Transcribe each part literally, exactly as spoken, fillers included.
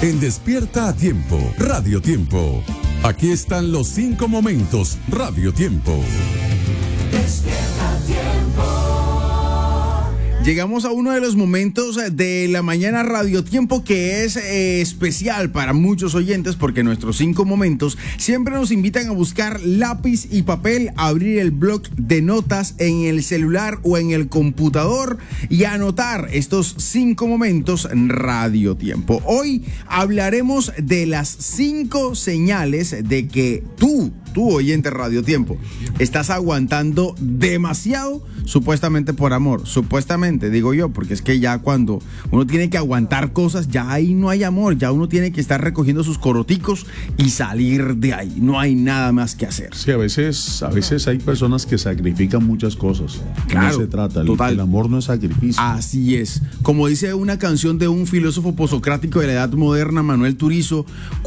en Despierta a Tiempo, Radio Tiempo. Aquí están los cinco momentos, Radio Tiempo. Despierta a Tiempo. Llegamos a uno de los momentos de la mañana Radio Tiempo que es eh, especial para muchos oyentes porque nuestros cinco momentos siempre nos invitan a buscar lápiz y papel, abrir el bloc de notas en el celular o en el computador y anotar estos cinco momentos en Radio Tiempo. Hoy hablaremos de las cinco señales de que tú, tú oyente Radio Tiempo, estás aguantando demasiado, supuestamente por amor, supuestamente digo yo, porque es que ya cuando uno tiene que aguantar cosas, ya ahí no hay amor, ya uno tiene que estar recogiendo sus coroticos y salir de ahí, no hay nada más que hacer. Sí, a veces, a veces hay personas que sacrifican muchas cosas. Claro, no se trata, total. El, el amor no es sacrificio. Así es, como dice una canción de un filósofo posocrático de la edad moderna, Manuel Turizo,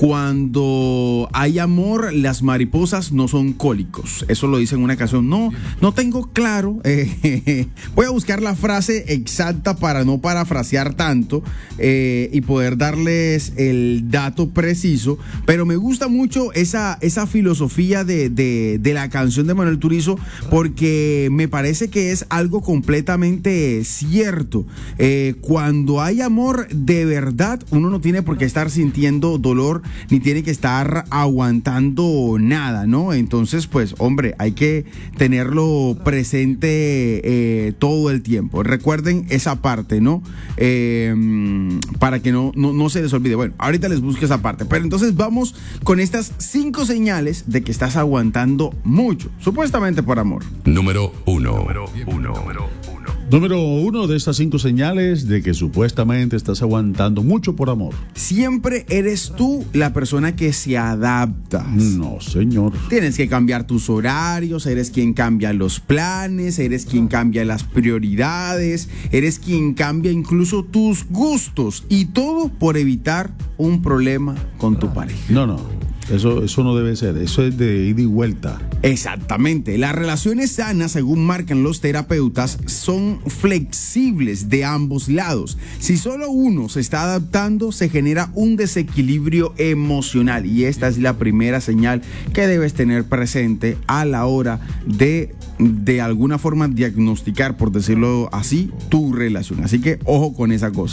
cuando hay amor, las mariposas no son cólicos. Eso lo dice en una canción. No, no tengo claro. Eh, voy a buscar la frase exacta para no parafrasear tanto eh, y poder darles el dato preciso. Pero me gusta mucho esa, esa filosofía de, de, de la canción de Manuel Turizo porque me parece que es algo completamente cierto. Eh, cuando hay amor de verdad, uno no tiene por qué estar sintiendo dolor ni tiene que estar aguantando nada, ¿no? Entonces, pues, hombre, hay que tenerlo presente eh, todo el tiempo. Recuerden esa parte, ¿no? Eh, para que no, no, no se les olvide. Bueno, ahorita les busco esa parte. Pero entonces vamos con estas cinco señales de que estás aguantando mucho, supuestamente por amor. Número uno. Número uno. Número uno. Número uno de estas cinco señales de que supuestamente estás aguantando mucho por amor. Siempre eres tú la persona que se adapta. No, señor. Tienes que cambiar tus horarios, eres quien cambia los planes, eres quien cambia las prioridades, eres quien cambia incluso tus gustos y todo por evitar un problema con tu pareja. No, no. Eso, eso no debe ser, eso es de ida y vuelta. Exactamente, las relaciones sanas, según marcan los terapeutas, son flexibles de ambos lados. Si solo uno se está adaptando, se genera un desequilibrio emocional y esta es la primera señal que debes tener presente a la hora de, de alguna forma, diagnosticar, por decirlo así, tu relación. Así que ojo con esa cosa.